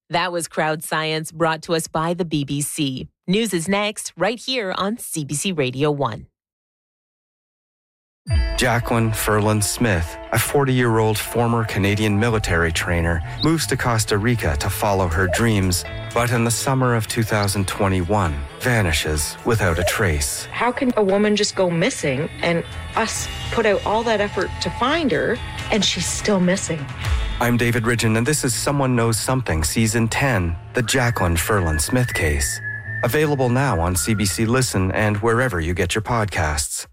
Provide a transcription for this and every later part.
That was Crowd Science, brought to us by the BBC. News is next, right here on CBC Radio 1. Jacqueline Ferland Smith, a 40-year-old former Canadian military trainer, moves to Costa Rica to follow her dreams, but in the summer of 2021, vanishes without a trace. How can a woman just go missing and us put out all that effort to find her and she's still missing? I'm David Ridgen, and this is Someone Knows Something, Season 10, the Jacqueline Ferland Smith case. Available now on CBC Listen and wherever you get your podcasts.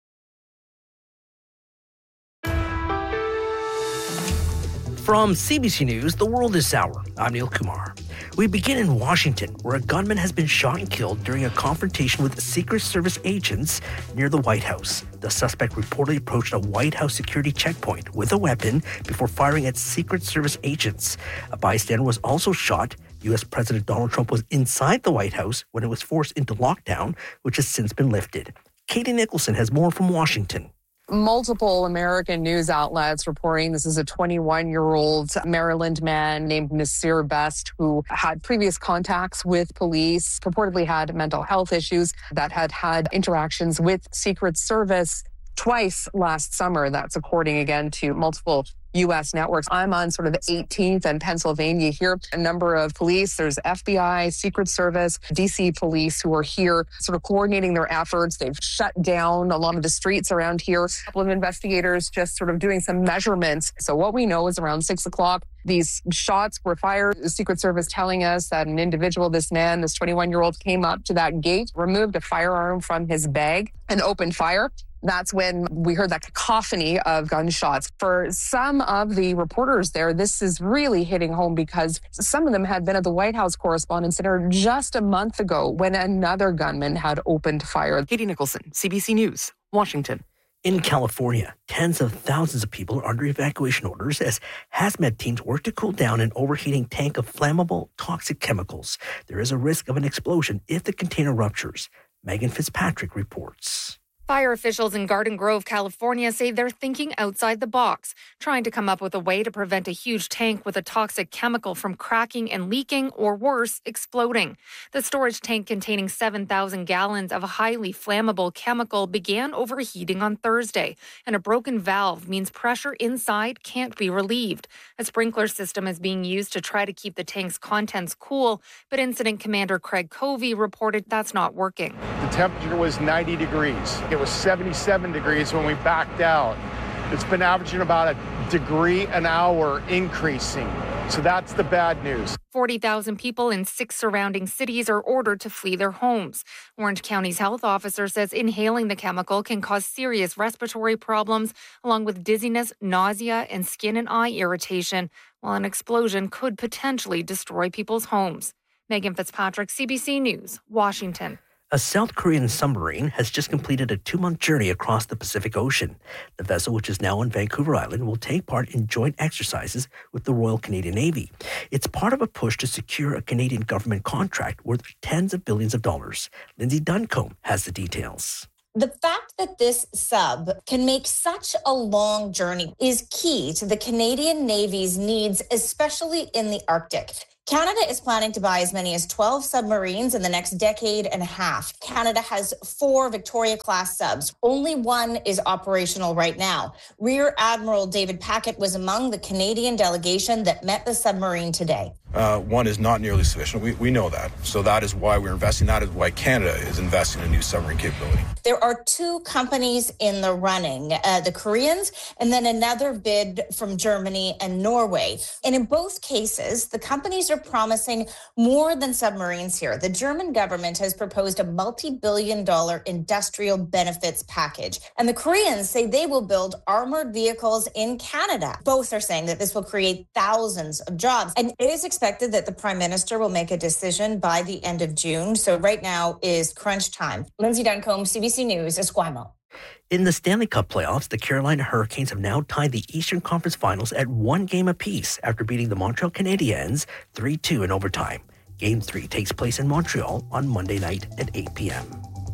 From CBC News, The World is Sour. I'm Neil Kumar. We begin in Washington, where a gunman has been shot and killed during a confrontation with Secret Service agents near the White House. The suspect reportedly approached a White House security checkpoint with a weapon before firing at Secret Service agents. A bystander was also shot. U.S. President Donald Trump was inside the White House when it was forced into lockdown, which has since been lifted. Katie Nicholson has more from Washington. Multiple American news outlets reporting this is a 21-year-old Maryland man named Nasir Best who had previous contacts with police, purportedly had mental health issues, that had interactions with Secret Service twice last summer. That's according again to multiple U.S. networks. I'm on sort of the 18th and Pennsylvania here. A number of police, there's FBI, Secret Service, D.C. police who are here sort of coordinating their efforts. They've shut down a lot of the streets around here. A couple of investigators just sort of doing some measurements. So what we know is around 6 o'clock, these shots were fired. The Secret Service telling us that an individual, this man, this 21-year-old, came up to that gate, removed a firearm from his bag and opened fire. That's when we heard that cacophony of gunshots. For some of the reporters there, this is really hitting home because some of them had been at the White House Correspondents' Center just a month ago when another gunman had opened fire. Katie Nicholson, CBC News, Washington. In California, tens of thousands of people are under evacuation orders as hazmat teams work to cool down an overheating tank of flammable, toxic chemicals. There is a risk of an explosion if the container ruptures. Megan Fitzpatrick reports. Fire officials in Garden Grove, California say they're thinking outside the box, trying to come up with a way to prevent a huge tank with a toxic chemical from cracking and leaking, or worse, exploding. The storage tank containing 7,000 gallons of a highly flammable chemical began overheating on Thursday, and a broken valve means pressure inside can't be relieved. A sprinkler system is being used to try to keep the tank's contents cool, but Incident Commander Craig Covey reported that's not working. The temperature was 90 degrees. It was 77 degrees when we backed out. It's been averaging about a degree an hour increasing. So that's the bad news. 40,000 people in 6 surrounding cities are ordered to flee their homes. Orange County's health officer says inhaling the chemical can cause serious respiratory problems, along with dizziness, nausea, and skin and eye irritation, while an explosion could potentially destroy people's homes. Megan Fitzpatrick, CBC News, Washington. A South Korean submarine has just completed a 2-month journey across the Pacific Ocean. The vessel, which is now on Vancouver Island, will take part in joint exercises with the Royal Canadian Navy. It's part of a push to secure a Canadian government contract worth tens of billions of dollars. Lindsay Duncombe has the details. The fact that this sub can make such a long journey is key to the Canadian Navy's needs, especially in the Arctic. Canada is planning to buy as many as 12 submarines in the next decade and a half. Canada has 4 Victoria-class subs. Only one is operational right now. Rear Admiral David Packett was among the Canadian delegation that met the submarine today. One is not nearly sufficient. We know that. So that is why we're investing. That is why Canada is investing in a new submarine capability. There are 2 companies in the running, the Koreans, and then another bid from Germany and Norway. And in both cases, the companies are promising more than submarines here. The German government has proposed a multi-billion-dollar industrial benefits package. And the Koreans say they will build armored vehicles in Canada. Both are saying that this will create thousands of jobs. And it is expected that the Prime Minister will make a decision by the end of June. So right now is crunch time. Lindsay Duncombe, CBC News, Esquimalt. In the Stanley Cup playoffs, the Carolina Hurricanes have now tied the Eastern Conference Finals at 1 game apiece after beating the Montreal Canadiens 3-2 in overtime. Game 3 takes place in Montreal on Monday night at 8 p.m.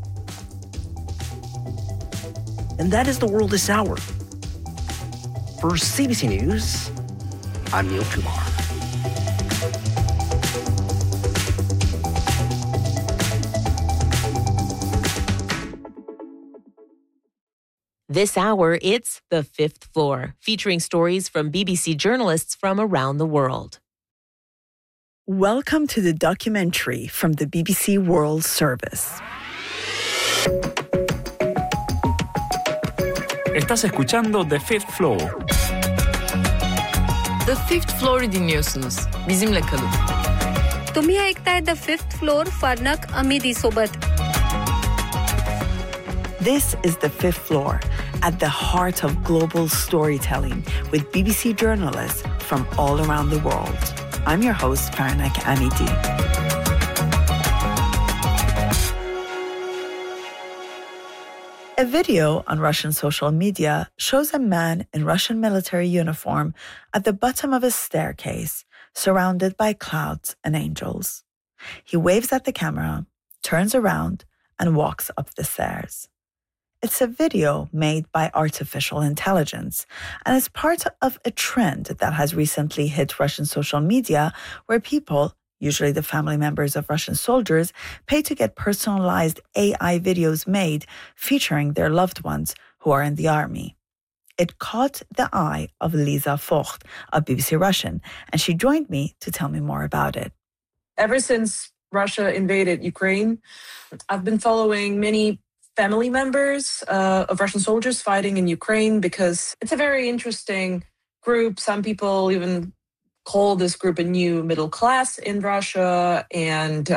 And that is The World this hour. For CBC News, I'm Neil Kumar. This hour, it's The Fifth Floor, featuring stories from BBC journalists from around the world. Welcome to the documentary from the BBC World Service. Estás escuchando The Fifth Floor. The Fifth Floor'u dinliyorsunuz. Bizimle kalın. तुम्ही ऐकताय The Fifth Floor फार्नक अमिदी सोबत. This is The Fifth Floor, at the heart of global storytelling with BBC journalists from all around the world. I'm your host, Farnak Amidi. A video on Russian social media shows a man in Russian military uniform at the bottom of a staircase, surrounded by clouds and angels. He waves at the camera, turns around, and walks up the stairs. It's a video made by artificial intelligence and is part of a trend that has recently hit Russian social media where people, usually the family members of Russian soldiers, pay to get personalized AI videos made featuring their loved ones who are in the army. It caught the eye of Lisa Vogt of BBC Russian, and she joined me to tell me more about it. Ever since Russia invaded Ukraine, I've been following many family members of Russian soldiers fighting in Ukraine because it's a very interesting group. Some people even call this group a new middle class in Russia. And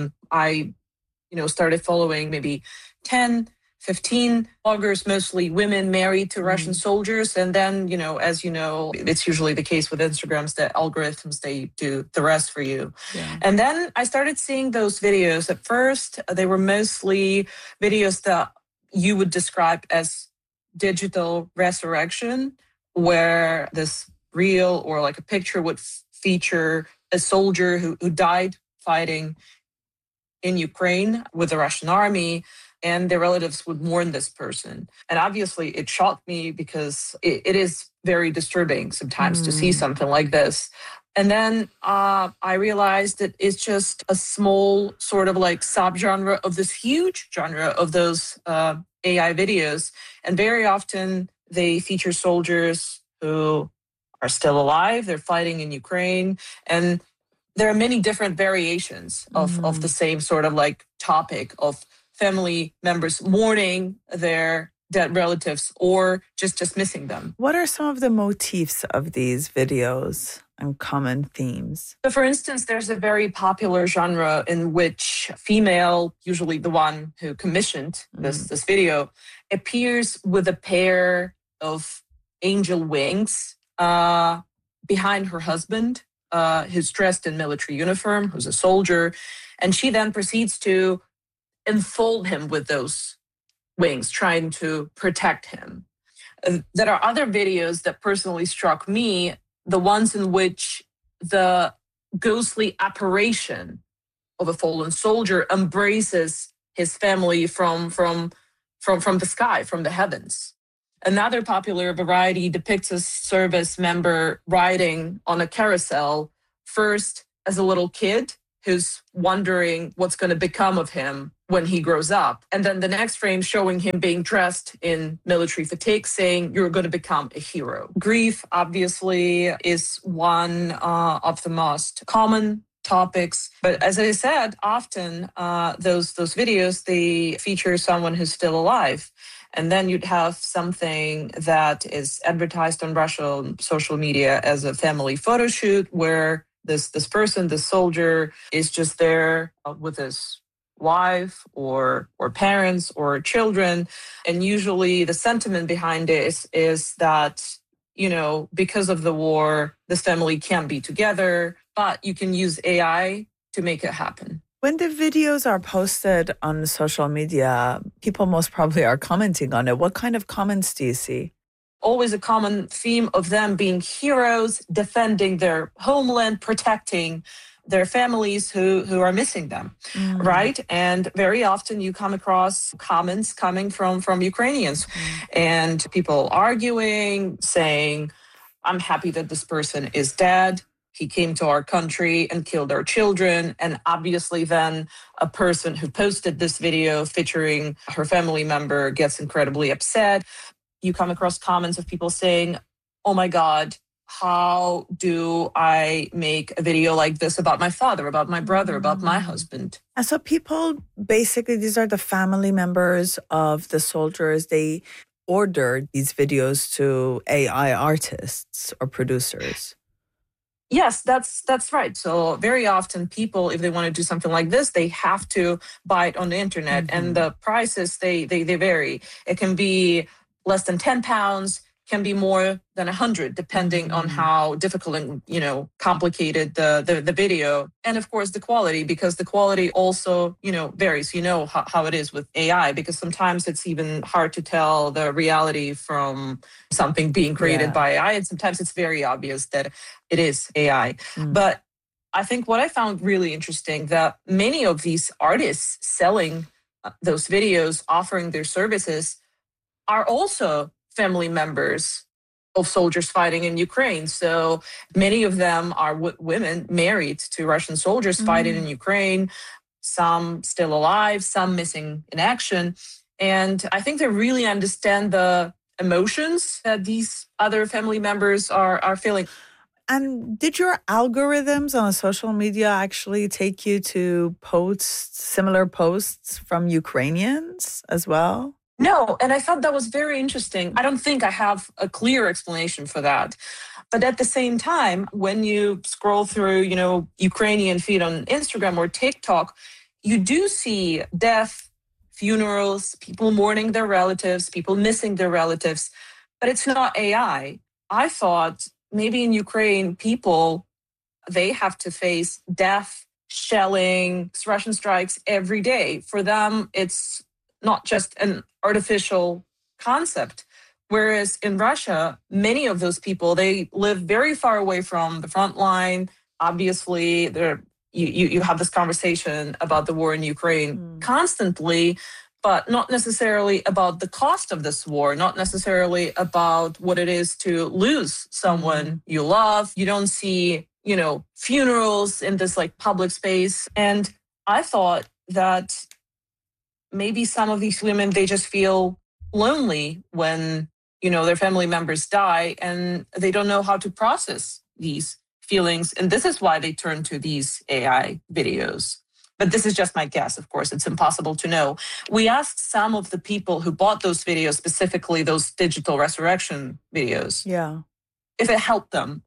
I started following maybe 10, 15 bloggers, mostly women married to Russian soldiers. And then, as you know, it's usually the case with Instagrams that algorithms, they do the rest for you. Yeah. And then I started seeing those videos. At first, they were mostly videos that you would describe as digital resurrection, where this reel or like a picture would feature a soldier who died fighting in Ukraine with the Russian army, and their relatives would mourn this person. And obviously it shocked me because it is very disturbing sometimes to see something like this. And then I realized that it's just a small sort of like subgenre of this huge genre of those AI videos. And very often they feature soldiers who are still alive, they're fighting in Ukraine. And there are many different variations of the same sort of like topic of family members mourning their dead relatives or just dismissing them. What are some of the motifs of these videos and common themes? So for instance, there's a very popular genre in which female, usually the one who commissioned this video, appears with a pair of angel wings behind her husband, who's dressed in military uniform, who's a soldier, and she then proceeds to enfold him with those wings, trying to protect him. There are other videos that personally struck me, the ones in which the ghostly apparition of a fallen soldier embraces his family from the sky, from the heavens. Another popular variety depicts a service member riding on a carousel, first as a little kid who's wondering what's going to become of him when he grows up. And then the next frame showing him being dressed in military fatigue, saying, you're going to become a hero. Grief, obviously, is one of the most common topics. But as I said, often those videos, they feature someone who's still alive. And then you'd have something that is advertised on Russian social media as a family photo shoot where this person, this soldier, is just there with his wife or parents or children. And usually the sentiment behind it is that, because of the war, this family can't be together, but you can use AI to make it happen. When the videos are posted on social media, people most probably are commenting on it. What kind of comments do you see? Always a common theme of them being heroes, defending their homeland, protecting their families who are missing them, right? And very often you come across comments coming from Ukrainians and people arguing, saying, I'm happy that this person is dead. He came to our country and killed our children. And obviously then a person who posted this video featuring her family member gets incredibly upset. you come across comments of people saying, oh my God, how do I make a video like this about my father, about my brother, about my husband? And so people, basically, these are the family members of the soldiers. They ordered these videos to AI artists or producers. Yes, that's right. So very often people, if they want to do something like this, they have to buy it on the internet. And the prices, they vary. It can be less than £10, can be more than 100, depending on how difficult and, complicated the video. And of course, the quality, because the quality also, varies. You know how it is with AI, because sometimes it's even hard to tell the reality from something being created by AI. And sometimes it's very obvious that it is AI. But I think what I found really interesting, that many of these artists selling those videos, offering their services, are also family members of soldiers fighting in Ukraine. So many of them are women married to Russian soldiers fighting in Ukraine, some still alive, some missing in action. And I think they really understand the emotions that these other family members are feeling. And did your algorithms on social media actually take you to similar posts from Ukrainians as well? No, and I thought that was very interesting. I don't think I have a clear explanation for that. But at the same time, when you scroll through, Ukrainian feed on Instagram or TikTok, you do see death, funerals, people mourning their relatives, people missing their relatives. But it's not AI. I thought maybe in Ukraine, people, they have to face death, shelling, Russian strikes every day. For them, it's not just an artificial concept. Whereas in Russia, many of those people, they live very far away from the front line. Obviously, you have this conversation about the war in Ukraine constantly, but not necessarily about the cost of this war, not necessarily about what it is to lose someone you love. You don't see, funerals in this public space. And I thought that maybe some of these women, they just feel lonely when, their family members die, and they don't know how to process these feelings. And this is why they turn to these AI videos. But this is just my guess, of course. It's impossible to know. We asked some of the people who bought those videos, specifically those digital resurrection videos, if it helped them.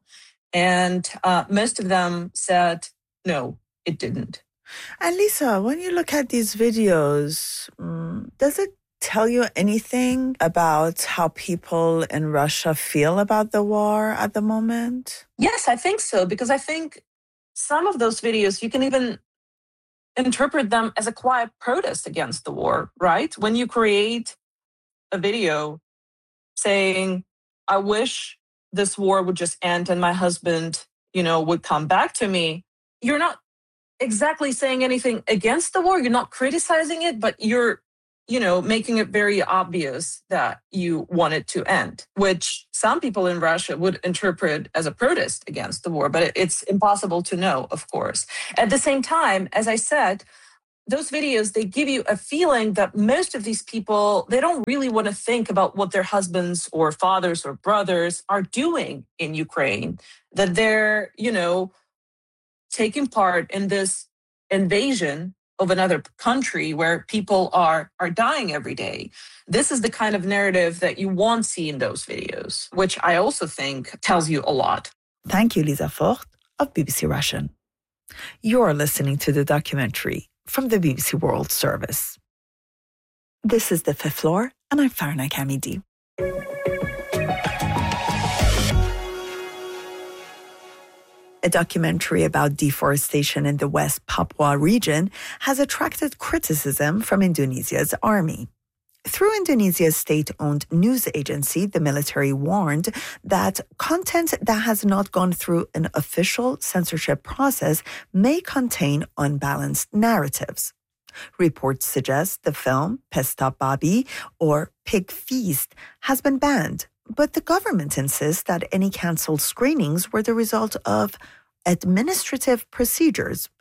And most of them said, no, it didn't. And Lisa, when you look at these videos, does it tell you anything about how people in Russia feel about the war at the moment? Yes, I think so, because I think some of those videos, you can even interpret them as a quiet protest against the war, right? When you create a video saying, I wish this war would just end and my husband, would come back to me, you're not exactly saying anything against the war. You're not criticizing it, but you're, making it very obvious that you want it to end, which some people in Russia would interpret as a protest against the war. But it's impossible to know, of course. At the same time, as I said, those videos, they give you a feeling that most of these people, they don't really want to think about what their husbands or fathers or brothers are doing in Ukraine, that they're, taking part in this invasion of another country where people are dying every day. This is the kind of narrative that you won't see in those videos, which I also think tells you a lot. Thank you, Lisa Vogt of BBC Russian. You're listening to the documentary from the BBC World Service. This is The Fifth Floor, and I'm Farna Kamidi. A documentary about deforestation in the West Papua region has attracted criticism from Indonesia's army. Through Indonesia's state-owned news agency, the military warned that content that has not gone through an official censorship process may contain unbalanced narratives. Reports suggest the film Pesta Babi, or Pig Feast, has been banned, but the government insists that any cancelled screenings were the result of administrative procedures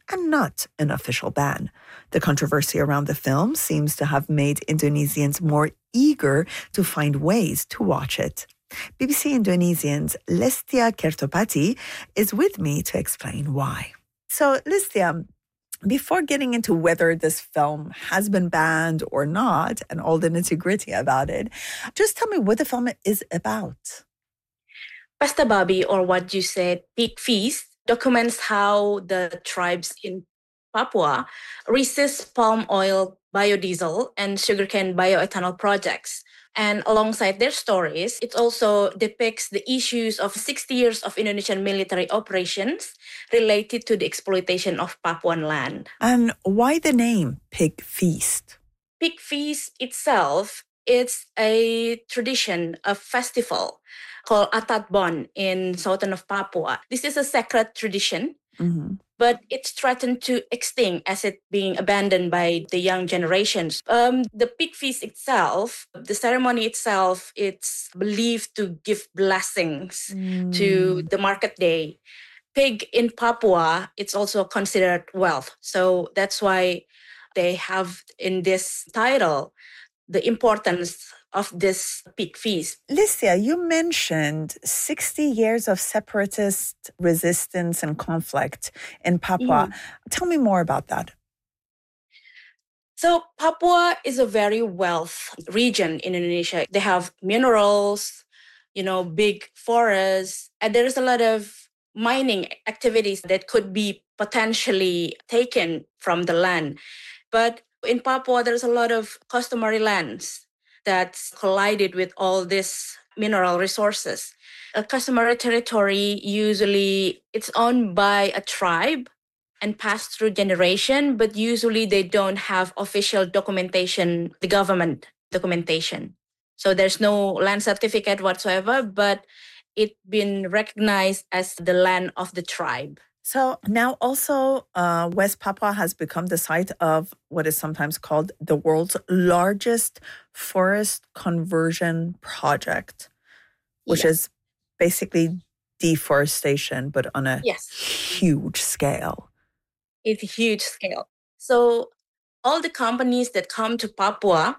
and not an official ban. The controversy around the film seems to have made Indonesians more eager to find ways to watch it. BBC Indonesian's Listia Kertopati is with me to explain why. So, Listia, before getting into whether this film has been banned or not and all the nitty-gritty about it, just tell me what the film is about. Pesta Babi, or what you said, Pig Feast, documents how the tribes in Papua resist palm oil, biodiesel, and sugarcane bioethanol projects. And alongside their stories, it also depicts the issues of 60 years of Indonesian military operations related to the exploitation of Papuan land. And why the name Pig Feast? Pig Feast itself, it's a tradition, a festival called Atat Bon in southern of Papua. This is a sacred tradition, but it's threatened to extinct as it being abandoned by the young generations. The Pig Feast itself, the ceremony itself, it's believed to give blessings to the market day. Pig in Papua, it's also considered wealth. So that's why they have in this title the importance of this Pig Feast. Listia, you mentioned 60 years of separatist resistance and conflict in Papua. Tell me more about that. So Papua is a very wealth region in Indonesia. They have minerals, big forests, and there is a lot of mining activities that could be potentially taken from the land. But in Papua, there's a lot of customary lands that's collided with all these mineral resources. A customary territory, usually it's owned by a tribe and passed through generation, but usually they don't have official documentation, the government documentation. So there's no land certificate whatsoever, but it's been recognized as the land of the tribe. So now also West Papua has become the site of what is sometimes called the world's largest forest conversion project, which is basically deforestation, but on a huge scale. It's a huge scale. So all the companies that come to Papua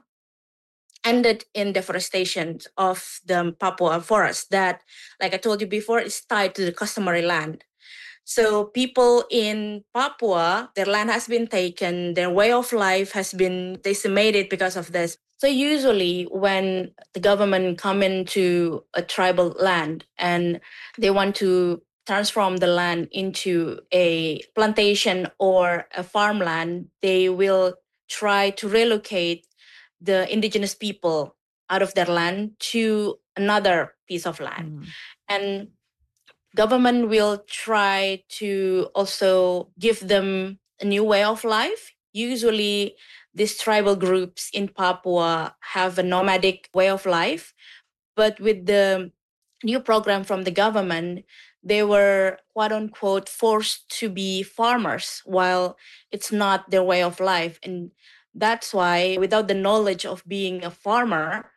ended in deforestation of the Papua forest that, like I told you before, is tied to the customary land. So people in Papua, their land has been taken, their way of life has been decimated because of this. So usually when the government come into a tribal land and they want to transform the land into a plantation or a farmland, they will try to relocate the indigenous people out of their land to another piece of land. And government will try to also give them a new way of life. Usually, these tribal groups in Papua have a nomadic way of life. But with the new program from the government, they were, quote unquote, forced to be farmers while it's not their way of life. And that's why, without the knowledge of being a farmer,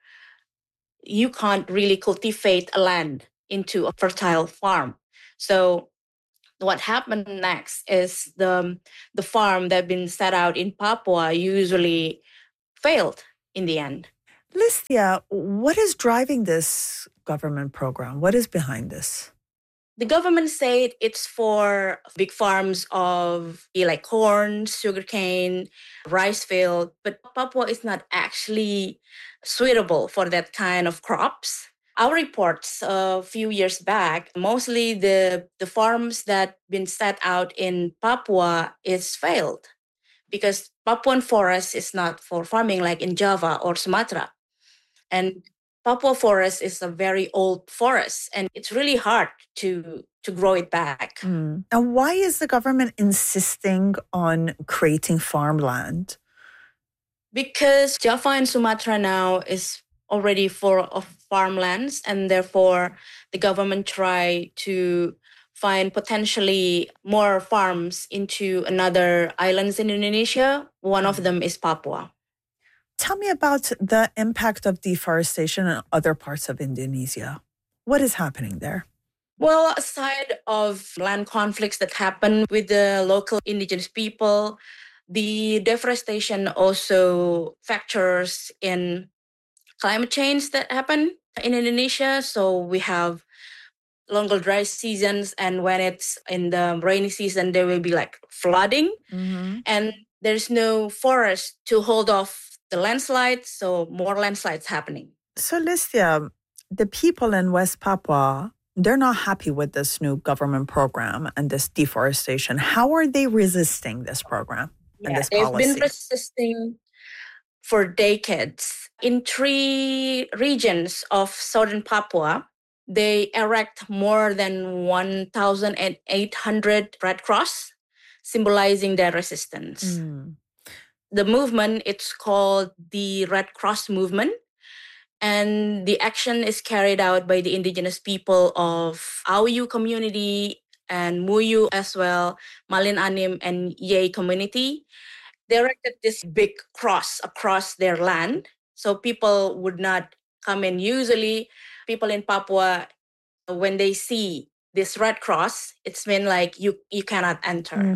you can't really cultivate a land into a fertile farm. So what happened next is the farm that been set out in Papua usually failed in the end. Listia, what is driving this government program? What is behind this? The government said it's for big farms of like corn, sugarcane, rice field, but Papua is not actually suitable for that kind of crops. Our reports a few years back, mostly the farms that been set out in Papua is failed because Papuan forest is not for farming like in Java or Sumatra. And Papua forest is a very old forest and it's really hard to grow it back. And why is the government insisting on creating farmland? Because Java and Sumatra now is already full of farmlands, and therefore the government try to find potentially more farms into another islands in Indonesia. One of them is Papua. Tell me about the impact of deforestation in other parts of Indonesia. What is happening there? Well, aside of land conflicts that happen with the local indigenous people, the deforestation also factors in climate change that happen in Indonesia. So we have longer dry seasons, and when it's in the rainy season, there will be like flooding, and there's no forest to hold off the landslides, so more landslides happening. So, Listia, the people in West Papua, they're not happy with this new government program and this deforestation. How are they resisting this program and this They've policy? been resisting for decades. In 3 regions of southern Papua, they erect more than 1,800 Red Cross, symbolizing their resistance. The movement, it's called the Red Cross Movement, and the action is carried out by the indigenous people of Auyu community and Muyu as well, Malin Anim and Yei community. They erected this big cross across their land, so people would not come in. Usually, people in Papua, when they see this red cross, it's mean like you cannot enter.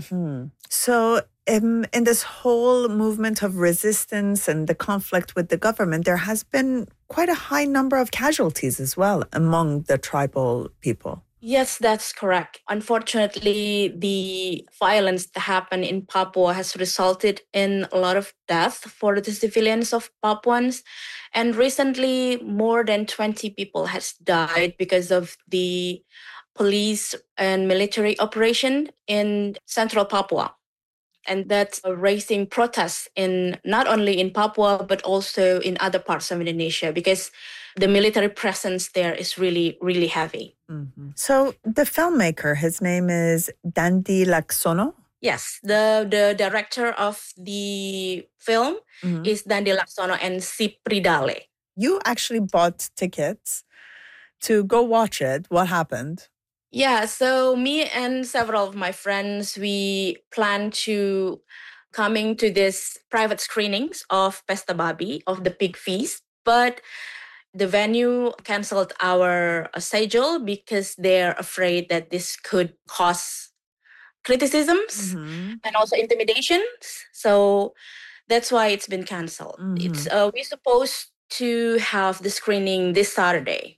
So in this whole movement of resistance and the conflict with the government, there has been quite a high number of casualties as well among the tribal people. Yes, that's correct. Unfortunately, the violence that happened in Papua has resulted in a lot of death for the civilians of Papuans. And recently, more than 20 people has died because of the police and military operation in central Papua. And that's raising protests in not only in Papua, but also in other parts of Indonesia, because the military presence there is really, really heavy. So the filmmaker, his name is Dandi Laksono? Yes, the director of the film is Dandi Laksono and Sipridale. You actually bought tickets to go watch it. What happened? Yeah, so me and several of my friends, we plan to coming to this private screenings of Pesta Babi, of the pig feast. But the venue canceled our schedule because they're afraid that this could cause criticisms and also intimidations. So that's why it's been canceled. It's we're supposed to have the screening this Saturday.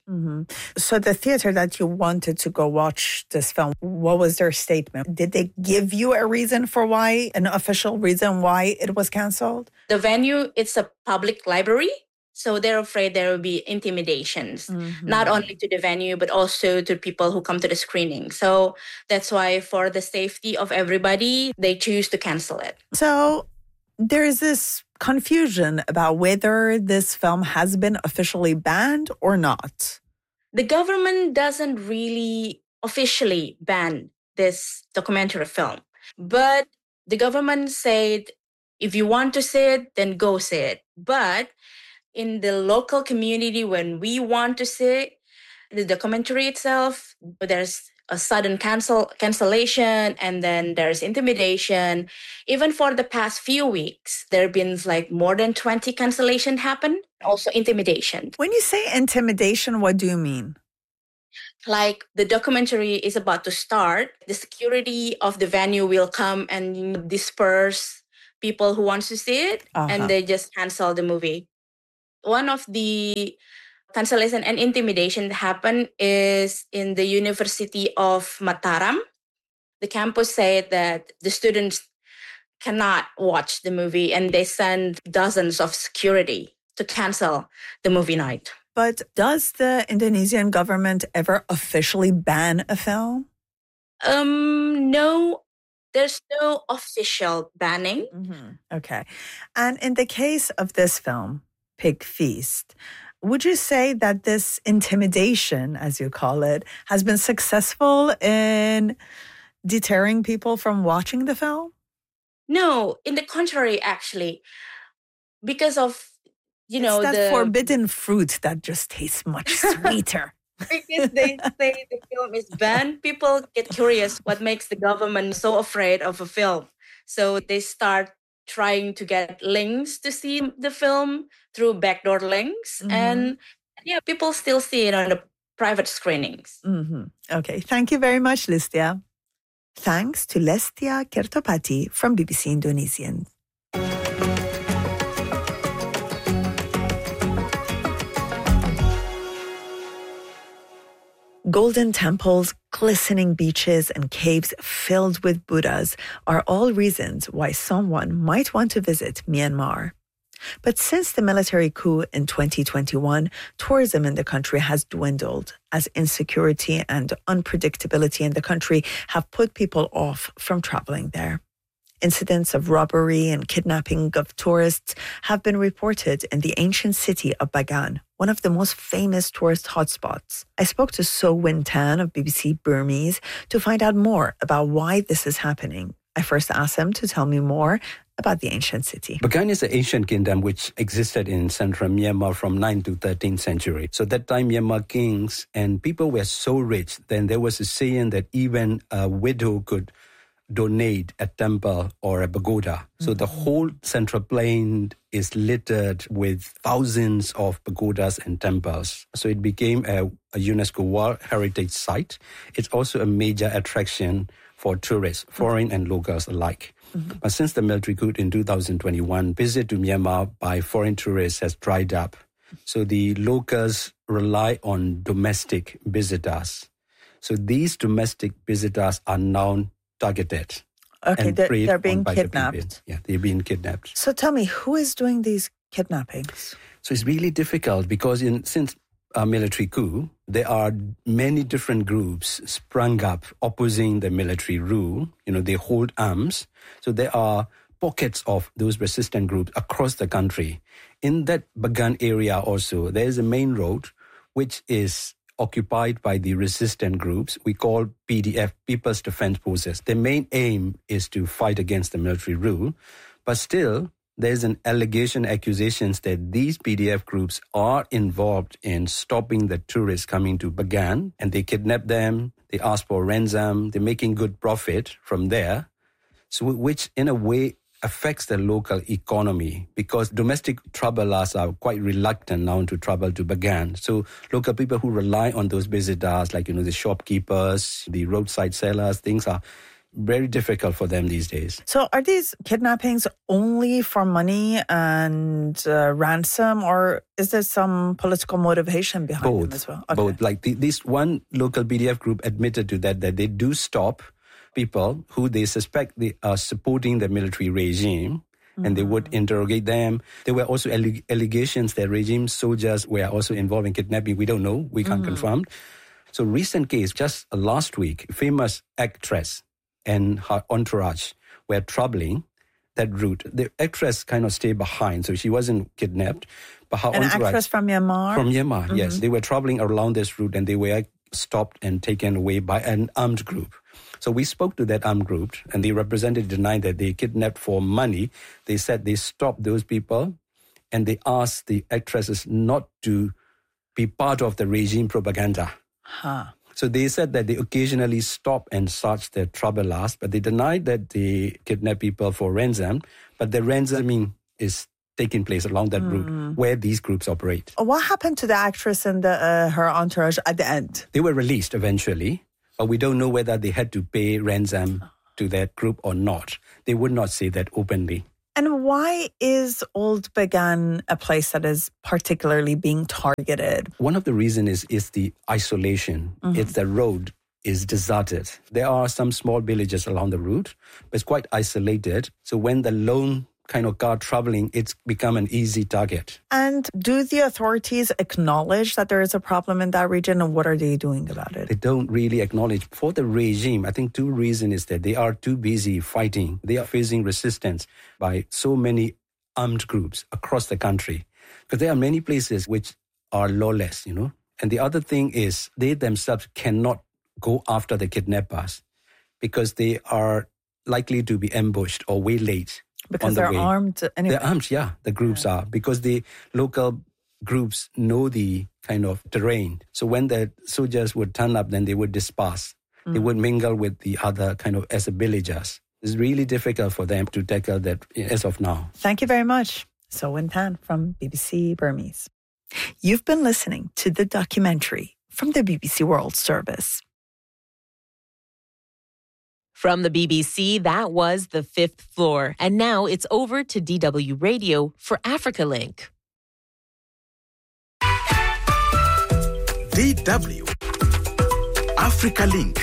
So the theater that you wanted to go watch this film, what was their statement? Did they give you a reason for why, an official reason why it was canceled? The venue, it's a public library. So they're afraid there will be intimidations, not only to the venue, but also to people who come to the screening. So that's why for the safety of everybody, they choose to cancel it. So there is this confusion about whether this film has been officially banned or not. The government doesn't really officially ban this documentary film, but the government said, if you want to see it, then go see it. But in the local community, when we want to see the documentary itself, there's a sudden cancellation, and then there's intimidation. Even for the past few weeks, there have been like more than 20 cancellation happen, also intimidation. When you say intimidation, what do you mean? Like the documentary is about to start, the security of the venue will come and disperse people who want to see it, and they just cancel the movie. One of the cancellation and intimidation that happened is in the University of Mataram. The campus said that the students cannot watch the movie, and they send dozens of security to cancel the movie night. But does the Indonesian government ever officially ban a film? No, there's no official banning. Okay. And in the case of this film, Pig Feast, would you say that this intimidation, as you call it, has been successful in deterring people from watching the film? No, in the contrary, actually, because of, it's that forbidden fruit that just tastes much sweeter. Because they say the film is banned, people get curious what makes the government so afraid of a film. So they start trying to get links to see the film through backdoor links. And people still see it on the private screenings. Okay, thank you very much, Listia. Thanks to Lestia Kertopati from BBC Indonesian. Golden temples, glistening beaches, and caves filled with Buddhas are all reasons why someone might want to visit Myanmar. But since the military coup in 2021, tourism in the country has dwindled as insecurity and unpredictability in the country have put people off from traveling there. Incidents of robbery and kidnapping of tourists have been reported in the ancient city of Bagan, one of the most famous tourist hotspots. I spoke to So Win Tan of BBC Burmese to find out more about why this is happening. I first asked him to tell me more about the ancient city. Bagan is an ancient kingdom which existed in central Myanmar from 9th to 13th century. So that time Myanmar kings and people were so rich, then there was a saying that even a widow could donate a temple or a pagoda. So the whole central plain is littered with thousands of pagodas and temples. So it became a UNESCO World Heritage Site. It's also a major attraction for tourists, foreign and locals alike. But since the military coup in 2021, visit to Myanmar by foreign tourists has dried up. So the locals rely on domestic visitors. So these domestic visitors are now targeted. Okay, they're being kidnapped. They're being kidnapped. So tell me, who is doing these kidnappings? So it's really difficult because since a military coup, there are many different groups sprung up opposing the military rule. They hold arms. So there are pockets of those resistant groups across the country. In that Bagan area also, there is a main road which is occupied by the resistant groups we call PDF, People's Defense Forces. Their main aim is to fight against the military rule, but still there's an accusations that these PDF groups are involved in stopping the tourists coming to Bagan, and they kidnap them, they ask for ransom, they're making good profit from there, so which in a way affects the local economy because domestic travelers are quite reluctant now to travel to Bagan. So local people who rely on those visitors, like, the shopkeepers, the roadside sellers, things are very difficult for them these days. So are these kidnappings only for money and ransom, or is there some political motivation behind them as well? Okay. Both. Like this one local PDF group admitted to that they do stop people who they suspect they are supporting the military regime, and they would interrogate them. There were also allegations that regime soldiers were also involved in kidnapping. We don't know. We can't confirm. So recent case, just last week, famous actress and her entourage were traveling that route. The actress kind of stayed behind, so she wasn't kidnapped. But her entourage... An actress from Myanmar? From Myanmar, yes. They were traveling around this route and they were stopped and taken away by an armed group. So we spoke to that armed group, and the representative denied that they kidnapped for money. They said they stopped those people, and they asked the actresses not to be part of the regime propaganda. So they said that they occasionally stop and search the travelers, but they denied that they kidnap people for ransom. But the ransoming is taking place along that route where these groups operate. What happened to the actress and her entourage at the end? They were released eventually, but we don't know whether they had to pay ransom to that group or not. They would not say that openly. And why is Old Bagan a place that is particularly being targeted? One of the reasons is the isolation. It's the road is deserted. There are some small villages along the route, but it's quite isolated. So when the lone kind of car traveling, it's become an easy target. And do the authorities acknowledge that there is a problem in that region, and what are they doing about it? They don't really acknowledge. For the regime, I think two reasons is that they are too busy fighting. They are facing resistance by so many armed groups across the country. Because there are many places which are lawless, And the other thing is they themselves cannot go after the kidnappers because they are likely to be ambushed or waylaid. Because they're armed anyway. They're armed, the groups are. Because the local groups know the kind of terrain. So when the soldiers would turn up, then they would disperse. They would mingle with the other kind of as villagers. It's really difficult for them to tackle that as of now. Thank you very much. So Win Tan from BBC Burmese. You've been listening to the documentary from the BBC World Service. From the BBC, that was The Fifth Floor. And now it's over to DW Radio for Africa Link. DW Africa Link.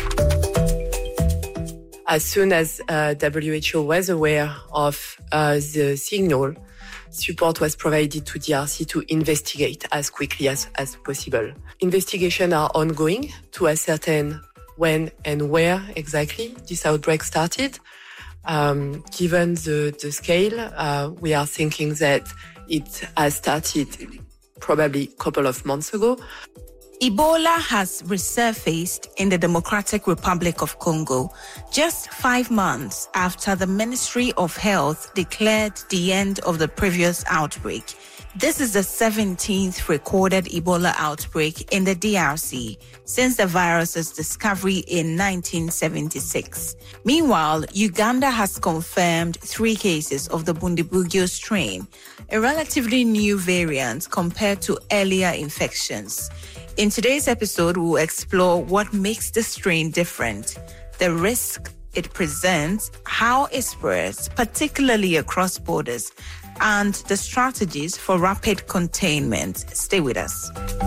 As soon as WHO was aware of the signal, support was provided to DRC to investigate as quickly as possible. Investigations are ongoing to ascertain when and where exactly this outbreak started. Given the scale, we are thinking that it has started probably a couple of months ago. Ebola has resurfaced in the Democratic Republic of Congo just 5 months after the Ministry of Health declared the end of the previous outbreak. This is the 17th recorded Ebola outbreak in the DRC since the virus's discovery in 1976. Meanwhile, Uganda has confirmed 3 cases of the Bundibugyo strain, a relatively new variant compared to earlier infections. In today's episode, we'll explore what makes the strain different, the risk it presents, how it spreads, particularly across borders, and the strategies for rapid containment. Stay with us.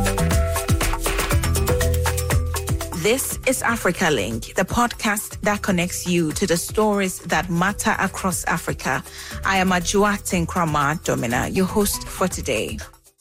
This is Africa Link, the podcast that connects you to the stories that matter across Africa. I am Ajua Tinkrama Domina, your host for today.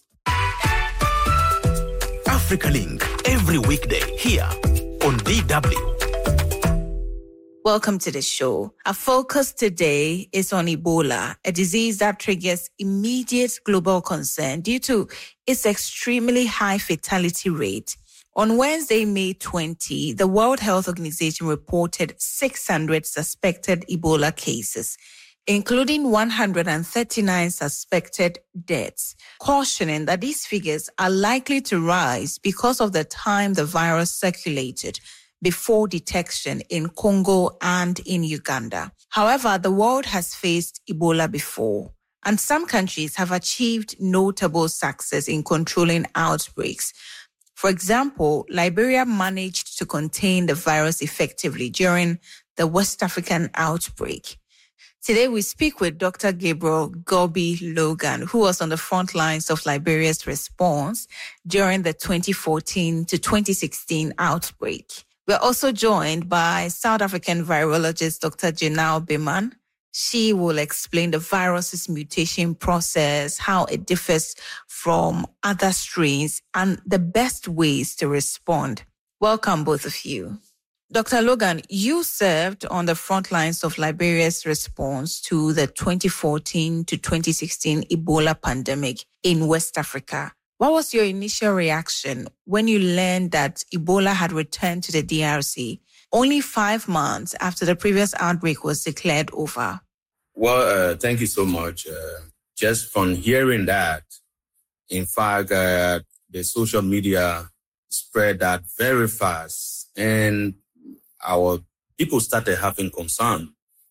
Africa Link, every weekday here on DW. Welcome to the show. Our focus today is on Ebola, a disease that triggers immediate global concern due to its extremely high fatality rate. On Wednesday, May 20, the World Health Organization reported 600 suspected Ebola cases, including 139 suspected deaths, cautioning that these figures are likely to rise because of the time the virus circulated before detection in Congo and in Uganda. However, the world has faced Ebola before, and some countries have achieved notable success in controlling outbreaks. For example, Liberia managed to contain the virus effectively during the West African outbreak. Today, we speak with Dr. Gabriel Gobi Logan, who was on the front lines of Liberia's response during the 2014 to 2016 outbreak. We're also joined by South African virologist Dr. Janelle Biman. She will explain the virus's mutation process, how it differs from other strains, and the best ways to respond. Welcome, both of you. Dr. Logan, you served on the front lines of Liberia's response to the 2014 to 2016 Ebola pandemic in West Africa. What was your initial reaction when you learned that Ebola had returned to the DRC only 5 months after the previous outbreak was declared over? Well, thank you so much. Just from hearing that, in fact, the social media spread that very fast, and our people started having concern,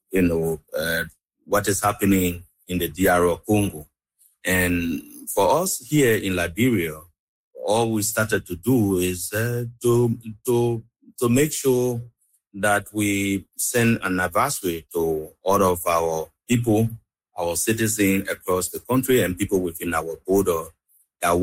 what is happening in the DR Congo. And for us here in Liberia, all we started to do is to make sure that we send an advisory to all of our people, our citizens across the country and people within our border that,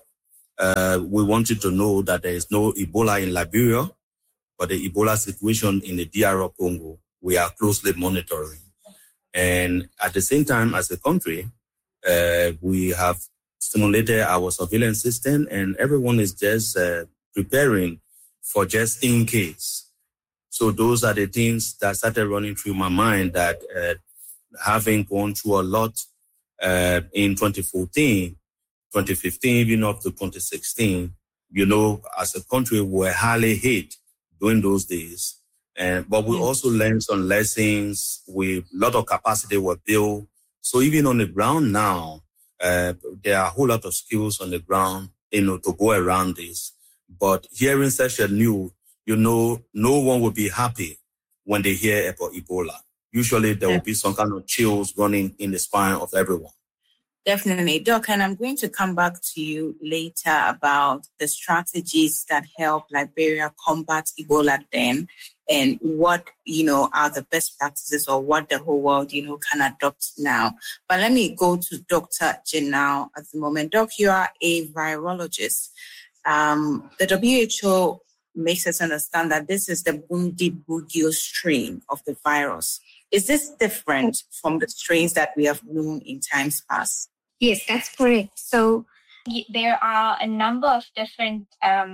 we want you to know that there is no Ebola in Liberia, but the Ebola situation in the DR Congo, we are closely monitoring. And at the same time, as a country, we have stimulated our surveillance system, and everyone is just preparing for just in case. So those are the things that started running through my mind, that having gone through a lot in 2014, 2015, even up to 2016, as a country, we were highly hit during those days. But we also learned some lessons. A lot of capacity were built. So even on the ground now, there are a whole lot of skills on the ground, to go around this. But hearing such a news, no one will be happy when they hear about Ebola. Usually there will be some kind of chills running in the spine of everyone. Definitely, Doc, and I'm going to come back to you later about the strategies that help Liberia combat Ebola then, and what, are the best practices or what the whole world, can adopt now. But let me go to Dr. Janal at the moment. Doc, you are a virologist. The WHO makes us understand that this is the Bundibugyo strain of the virus. Is this different from the strains that we have known in times past? Yes, that's correct. So there are a number of different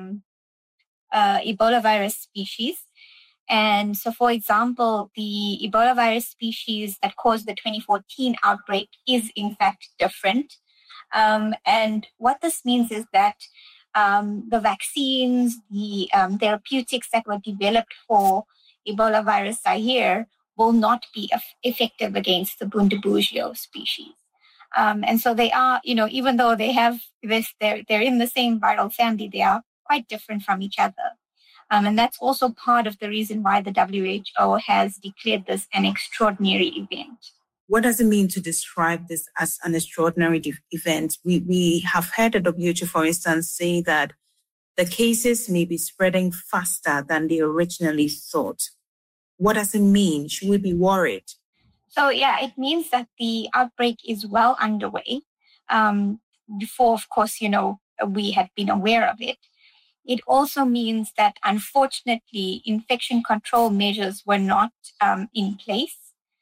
Ebola virus species. And so, for example, the Ebola virus species that caused the 2014 outbreak is in fact different. And what this means is that the vaccines, the therapeutics that were developed for Ebola virus Zaire will not be effective against the Bundibugyo species. And so they are, even though they have this, they're in the same viral family, they are quite different from each other. And that's also part of the reason why the WHO has declared this an extraordinary event. What does it mean to describe this as an extraordinary event? We have heard the WHO, for instance, say that the cases may be spreading faster than they originally thought. What does it mean? Should we be worried? So, it means that the outbreak is well underway. Before, of course, we had been aware of it. It also means that, unfortunately, infection control measures were not in place.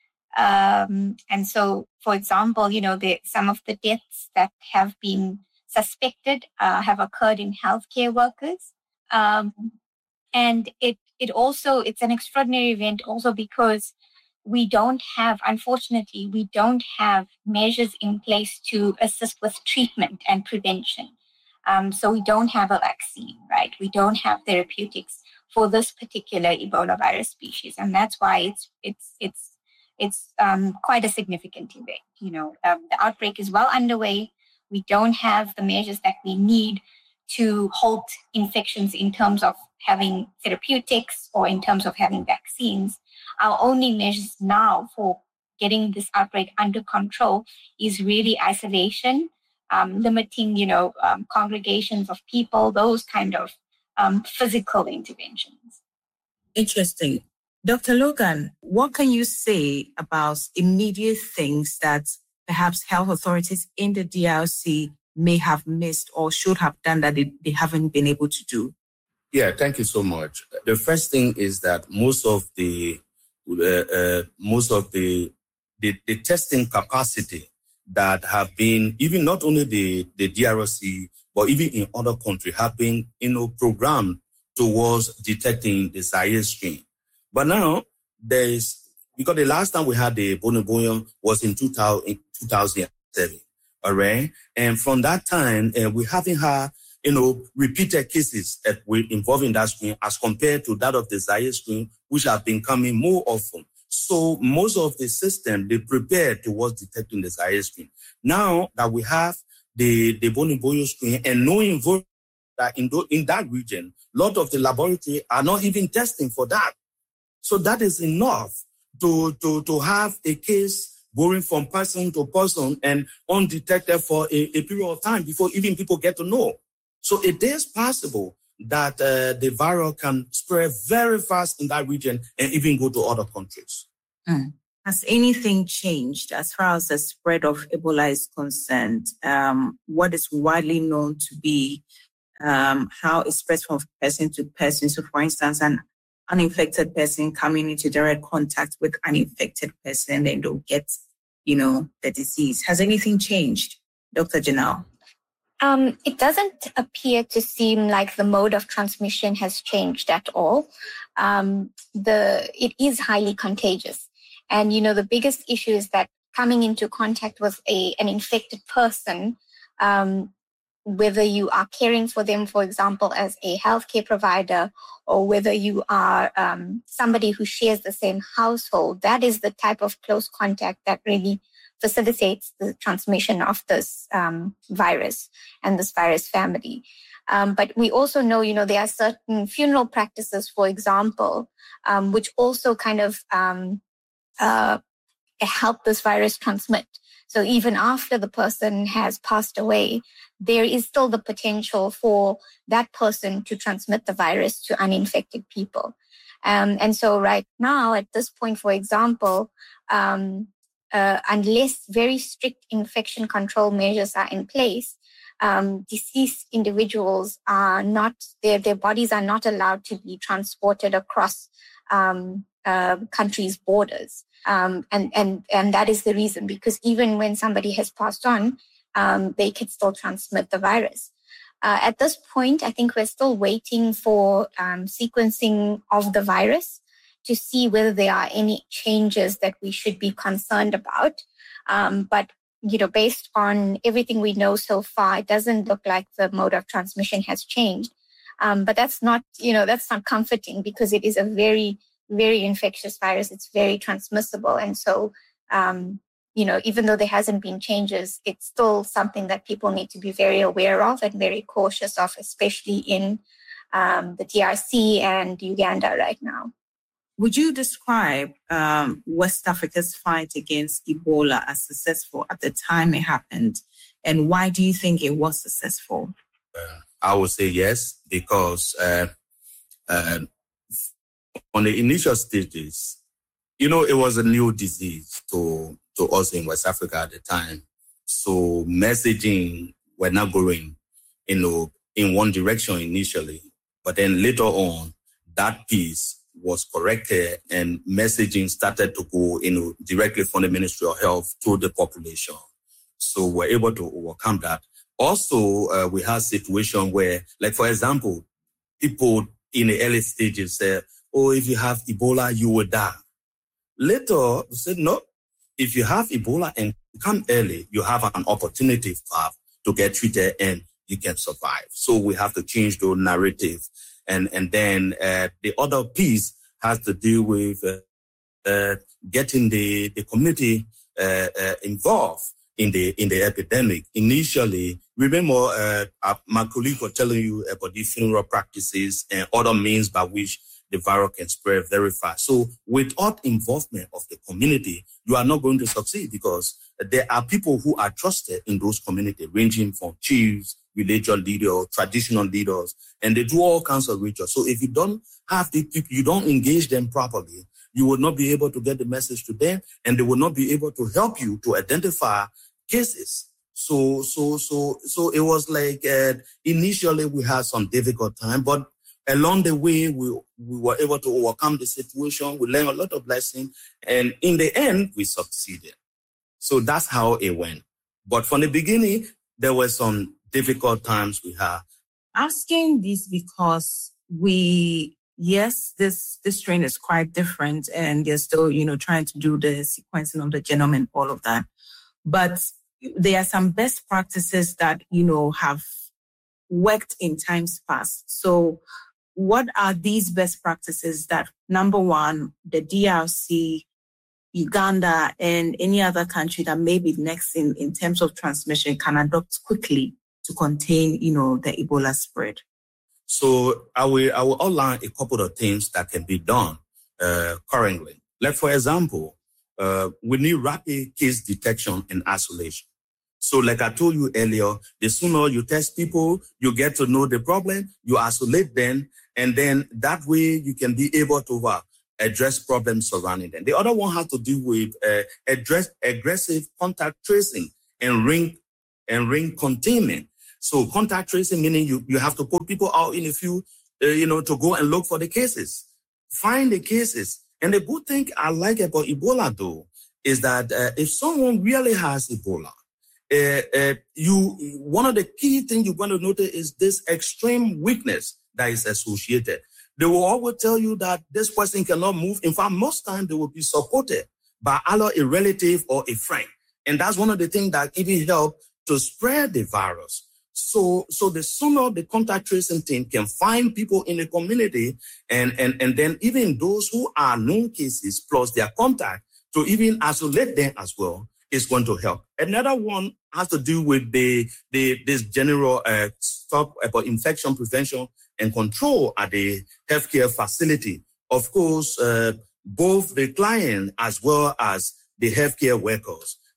And so, for example, some of the deaths that have been suspected have occurred in healthcare workers. And it's an extraordinary event also because unfortunately, we don't have measures in place to assist with treatment and prevention. So we don't have a vaccine, right? We don't have therapeutics for this particular Ebola virus species. And that's why it's quite a significant event. The outbreak is well underway. We don't have the measures that we need to halt infections in terms of having therapeutics or in terms of having vaccines. Our only measures now for getting this outbreak under control is really isolation, limiting, congregations of people, those kind of physical interventions. Interesting. Dr. Logan, what can you say about immediate things that perhaps health authorities in the DRC may have missed or should have done that they haven't been able to do? Yeah, thank you so much. The first thing is that most of the testing capacity that have been, even not only the DRC, but even in other countries, have been, programmed towards detecting the Zaire strain. But now because the last time we had the Bundibugyo was in 2007, all right? And from that time, we haven't had, repeated cases involving that strain as compared to that of the Zaire strain, which have been coming more often. So most of the system, they prepared towards detecting the Zaire strain. Now that we have the Bundibugyo strain and knowing that in that region, a lot of the laboratory are not even testing for that. So that is enough to have a case going from person to person and undetected for a period of time before even people get to know. So it is possible that the virus can spread very fast in that region and even go to other countries. Has anything changed as far as the spread of Ebola is concerned? What is widely known to be how it spreads from person to person? So, for instance, an uninfected person coming into direct contact with an infected person and they don't get, the disease. Has anything changed, Dr. Janal? It doesn't appear to seem like the mode of transmission has changed at all. It is highly contagious. And, the biggest issue is that coming into contact with an infected person, whether you are caring for them, for example, as a healthcare provider, or whether you are somebody who shares the same household, that is the type of close contact that really facilitates the transmission of this virus and this virus family. But we also know, there are certain funeral practices, for example, which also kind of help this virus transmit. So even after the person has passed away, there is still the potential for that person to transmit the virus to uninfected people. And so right now, at this point, for example, unless very strict infection control measures are in place, deceased individuals are not, their bodies are not allowed to be transported across countries' borders. And that is the reason, because even when somebody has passed on, they could still transmit the virus. At this point, I think we're still waiting for sequencing of the virus to see whether there are any changes that we should be concerned about. But based on everything we know so far, it doesn't look like the mode of transmission has changed. But that's not comforting, because it is a very, very infectious virus. It's very transmissible. And so, even though there hasn't been changes, it's still something that people need to be very aware of and very cautious of, especially in the DRC and Uganda right now. Would you describe West Africa's fight against Ebola as successful at the time it happened? And why do you think it was successful? I would say yes, because on the initial stages, it was a new disease to us in West Africa at the time. So messaging were not going, in one direction initially. But then later on, that piece was corrected and messaging started to go, directly from the Ministry of Health to the population. So we're able to overcome that. Also, we had a situation where, like, for example, people in the early stages said, if you have Ebola, you will die. Later, we said, no, if you have Ebola and come early, you have an opportunity to get treated and you can survive. So we have to change the narrative. And then the other piece has to do with getting the community involved in the epidemic. Initially, remember my colleague was telling you about the funeral practices and other means by which the virus can spread very fast. So without involvement of the community, you are not going to succeed, because there are people who are trusted in those communities, ranging from chiefs, religious leaders, traditional leaders, and they do all kinds of rituals. So if you don't have the people, you don't engage them properly, you will not be able to get the message to them, and they will not be able to help you to identify cases. So it was like initially we had some difficult time, but along the way we were able to overcome the situation. We learned a lot of lessons, and in the end we succeeded. So that's how it went. But from the beginning, there were some difficult times we had. Asking this because this strain is quite different, and they're still, trying to do the sequencing of the genome and all of that. But there are some best practices that, have worked in times past. So what are these best practices that, number one, the DRC, Uganda, and any other country that may be next in terms of transmission can adopt quickly to contain, the Ebola spread? So I will outline a couple of things that can be done currently. Like, for example, we need rapid case detection and isolation. So like I told you earlier, the sooner you test people, you get to know the problem, you isolate them, and then that way you can be able to address problems surrounding them. The other one has to do with aggressive contact tracing and ring containment. So contact tracing, meaning you have to put people out in a few, to go and look for the cases, find the cases. And the good thing I like about Ebola, though, is that if someone really has Ebola, one of the key things you're going to notice is this extreme weakness that is associated. They will always tell you that this person cannot move. In fact, most times they will be supported by either a relative or a friend. And that's one of the things that even help to spread the virus. So the sooner the contact tracing team can find people in the community and then even those who are known cases plus their contact to even isolate them as well is going to help. Another one has to do with this general stop about infection prevention and control at the healthcare facility. Of course, both the client as well as the healthcare workers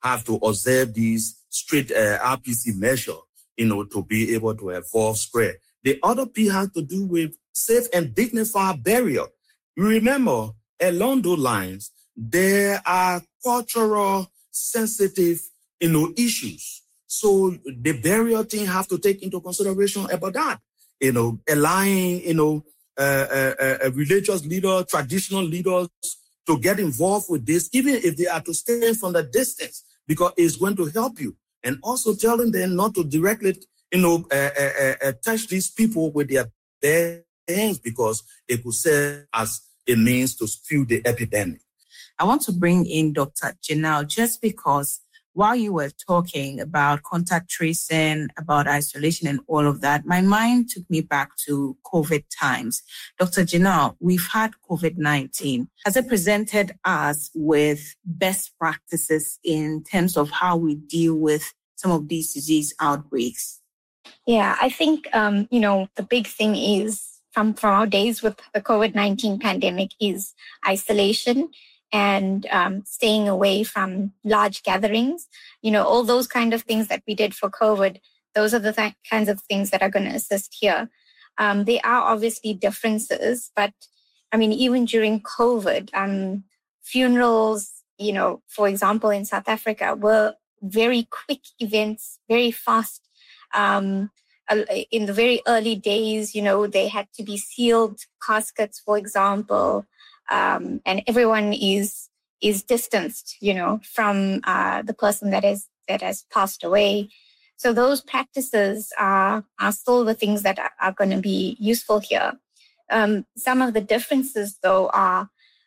have to observe these strict RPC measures, to be able to avoid spread. The other P has to do with safe and dignified burial. You remember, along those lines, there are cultural sensitive, issues. So the burial thing have to take into consideration about that. Allowing, religious leaders, traditional leaders to get involved with this, even if they are to stay from the distance, because it's going to help you. And also telling them not to directly, touch these people with their bare hands, because it could serve as a means to spew the epidemic. I want to bring in Dr. Janelle, just because while you were talking about contact tracing, about isolation and all of that, my mind took me back to COVID times. Dr. Janelle, we've had COVID-19. Has it presented us with best practices in terms of how we deal with some of these disease outbreaks? Yeah, I think, the big thing is from our days with the COVID-19 pandemic is isolation and staying away from large gatherings. All those kind of things that we did for COVID, those are the kinds of things that are going to assist here. There are obviously differences, but even during COVID, funerals, for example, in South Africa were very quick events, very fast. In the very early days, they had to be sealed caskets, for example, and everyone is distanced, from the person that has passed away. So those practices are still the things that are going to be useful here. Some of the differences, though, are,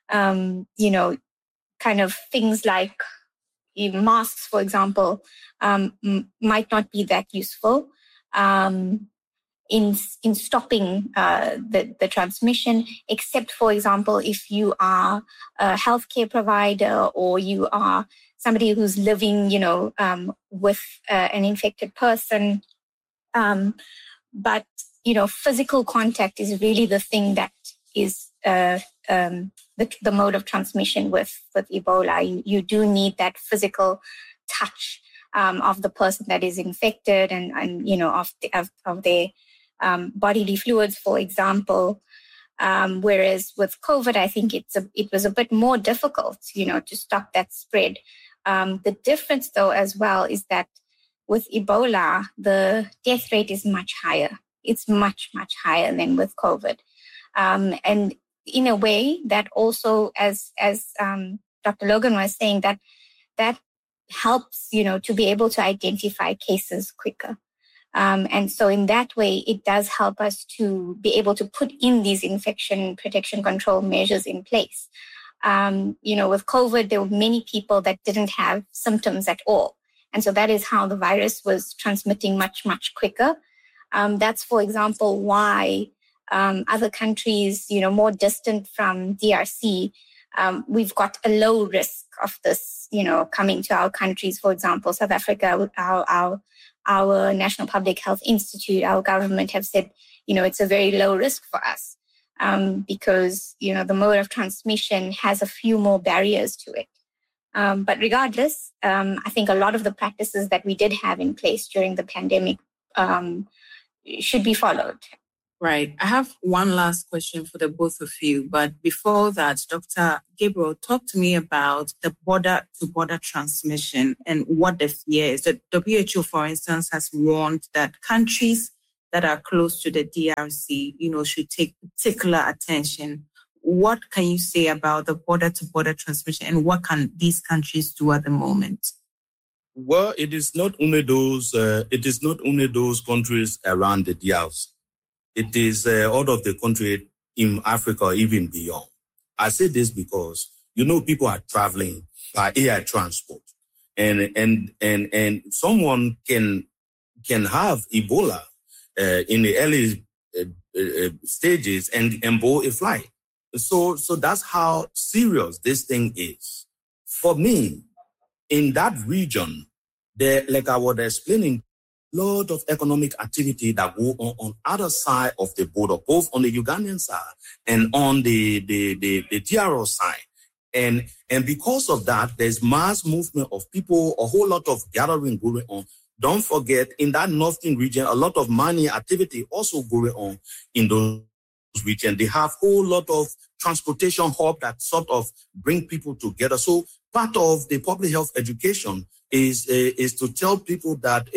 kind of things like masks, for example, might not be that useful in stopping the transmission, except, for example, if you are a healthcare provider or you are somebody who's living, with an infected person. But, physical contact is really the thing that is the mode of transmission with Ebola. You do need that physical touch of the person that is infected and of their bodily fluids, for example. Whereas with COVID, I think it was a bit more difficult, to stop that spread. The difference, though, as well, is that with Ebola, the death rate is much higher. It's much, much higher than with COVID. And in a way that also, as Dr. Logan was saying, that helps, to be able to identify cases quicker. And so in that way, it does help us to be able to put in these infection protection control measures in place. With COVID, there were many people that didn't have symptoms at all. And so that is how the virus was transmitting much, much quicker. That's, for example, why other countries, more distant from DRC, we've got a low risk of this, coming to our countries. For example, South Africa, our National Public Health Institute, our government have said, it's a very low risk for us because, the mode of transmission has a few more barriers to it. But regardless, I think a lot of the practices that we did have in place during the pandemic should be followed. Right. I have one last question for the both of you. But before that, Dr. Gabriel, talk to me about the border-to-border transmission and what the fear is. The WHO, for instance, has warned that countries that are close to the DRC, should take particular attention. What can you say about the border-to-border transmission and what can these countries do at the moment? Well, it is not only those countries around the DRC. It is all of the country in Africa, even beyond. I say this because, people are traveling by air transport and someone can have Ebola in the early stages and board a flight. So that's how serious this thing is. For me, in that region, like I was explaining, lot of economic activity that go on other side of the border, both on the Ugandan side and on the DRO side. And because of that, there's mass movement of people, a whole lot of gathering going on. Don't forget, in that northern region, a lot of mining activity also going on in those regions. They have a whole lot of transportation hub that sort of bring people together. So part of the public health education is to tell people that,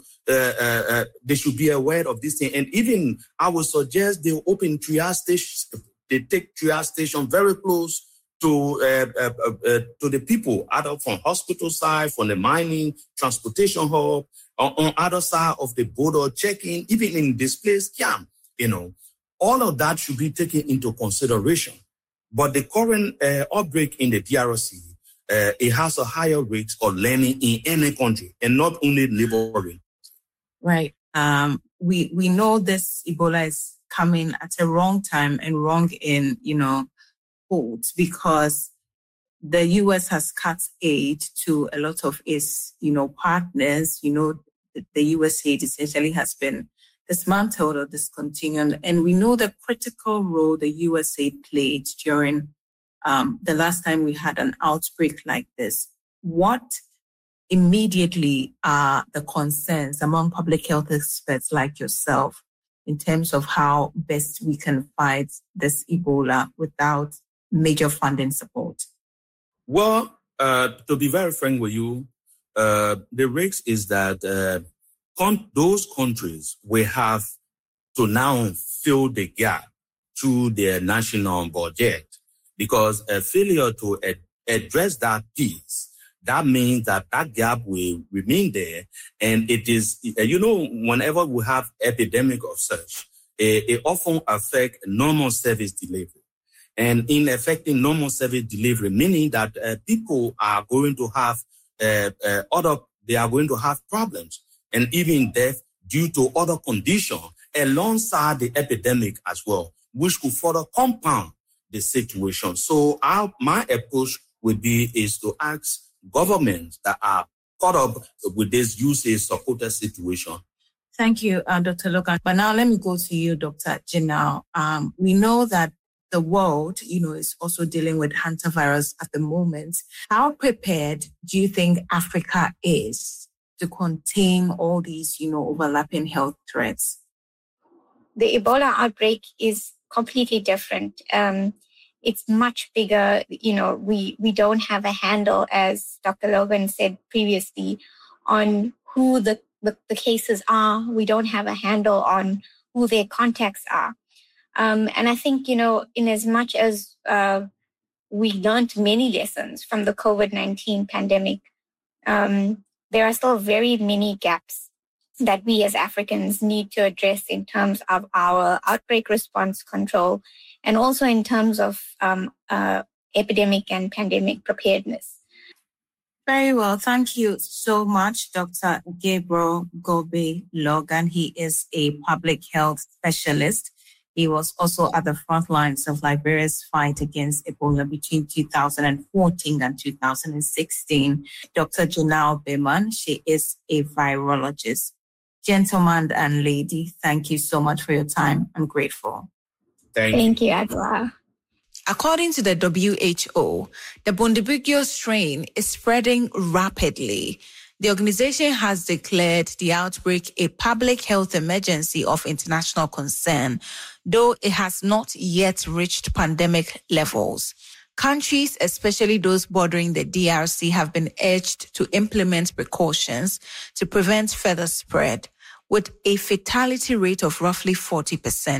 they should be aware of this thing. And even I would suggest they open triage stations. They take triage station very close to the people, either from hospital side, from the mining, transportation hub, on other side of the border, checking, even in displaced camp, all of that should be taken into consideration. But the current outbreak in the DRC, it has a higher risk of learning in any country, and not only neighboring. Right. We know this Ebola is coming at a wrong time and wrong in, holds, because the U.S. has cut aid to a lot of its, partners. The U.S. aid essentially has been dismantled or discontinued. And we know the critical role the U.S. aid played during the last time we had an outbreak like this. What immediately are the concerns among public health experts like yourself in terms of how best we can fight this Ebola without major funding support? Well, to be very frank with you, the risk is that those countries will have to now fill the gap through their national budget, because a failure to address that piece, that means that gap will remain there. And it is, whenever we have epidemic of such, it often affects normal service delivery. And in affecting normal service delivery, meaning that people are going to have they are going to have problems and even death due to other conditions alongside the epidemic as well, which could further compound the situation. So my approach is to ask governments that are caught up with this usage supported situation. Thank you, Dr. Logan. But now let me go to you, Dr. Jinal. We know that the world, is also dealing with hantavirus at the moment. How prepared do you think Africa is to contain all these, overlapping health threats? The Ebola outbreak is completely different. It's much bigger. We don't have a handle, as Dr. Logan said previously, on who the cases are. We don't have a handle on who their contacts are. And I think, in as much as we learned many lessons from the COVID-19 pandemic, there are still very many gaps that we as Africans need to address in terms of our outbreak response control and also in terms of epidemic and pandemic preparedness. Very well. Thank you so much, Dr. Gabriel Gobe Logan. He is a public health specialist. He was also at the front lines of Liberia's fight against Ebola between 2014 and 2016. Dr. Jinal Beman, she is a virologist. Gentleman and lady, thank you so much for your time. I'm grateful. Thank you, Adwa. According to the WHO, the Bundibugyo strain is spreading rapidly. The organization has declared the outbreak a public health emergency of international concern, though it has not yet reached pandemic levels. Countries, especially those bordering the DRC, have been urged to implement precautions to prevent further spread, with a fatality rate of roughly 40%.